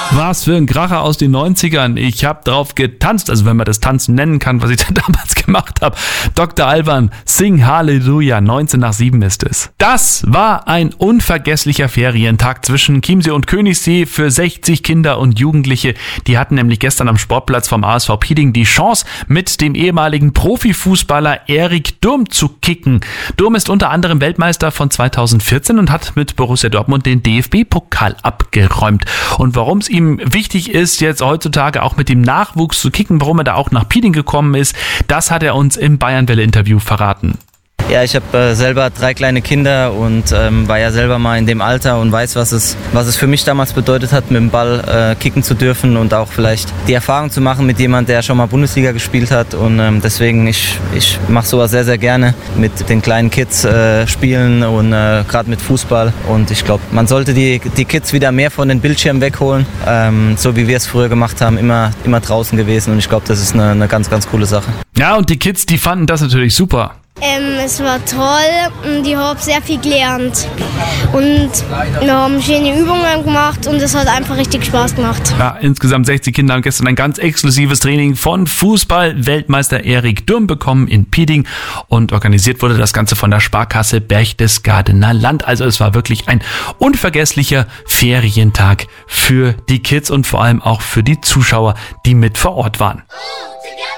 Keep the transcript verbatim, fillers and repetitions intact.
Was für ein Kracher aus den neunzigern. Ich habe drauf getanzt, also wenn man das Tanzen nennen kann, was ich da damals gemacht habe. Doktor Alban, Sing Halleluja, neunzehn nach sieben ist es. Das war ein unvergesslicher Ferientag zwischen Chiemsee und Königssee für sechzig Kinder und Jugendliche. Die hatten nämlich gestern am Sportplatz vom A S V Pieding die Chance, mit dem ehemaligen Profifußballer Erik Durm zu kicken. Durm ist unter anderem Weltmeister von zweitausendvierzehn und hat mit Borussia Dortmund den D F B-Pokal abgeräumt. Und warum es ihm wichtig ist, jetzt heutzutage auch mit dem Nachwuchs zu kicken, warum er da auch nach Pieding gekommen ist, das hat er uns im Bayernwelle-Interview verraten. Ja, ich habe äh, selber drei kleine Kinder und ähm, war ja selber mal in dem Alter und weiß, was es, was es für mich damals bedeutet hat, mit dem Ball äh, kicken zu dürfen und auch vielleicht die Erfahrung zu machen mit jemandem, der schon mal Bundesliga gespielt hat. Und ähm, deswegen, ich, ich mache sowas sehr, sehr gerne, mit den kleinen Kids äh, spielen und äh, gerade mit Fußball. Und ich glaube, man sollte die, die Kids wieder mehr von den Bildschirmen wegholen, ähm, so wie wir es früher gemacht haben, immer, immer draußen gewesen. Und ich glaube, das ist eine, eine ganz, ganz coole Sache. Ja, und die Kids, die fanden das natürlich super. Ähm, es war toll und ich habe sehr viel gelernt und wir haben schöne Übungen gemacht und es hat einfach richtig Spaß gemacht. Ja, insgesamt sechzig Kinder haben gestern ein ganz exklusives Training von Fußball-Weltmeister Erik Durm bekommen in Pieding und organisiert wurde das Ganze von der Sparkasse Berchtesgadener Land. Also es war wirklich ein unvergesslicher Ferientag für die Kids und vor allem auch für die Zuschauer, die mit vor Ort waren.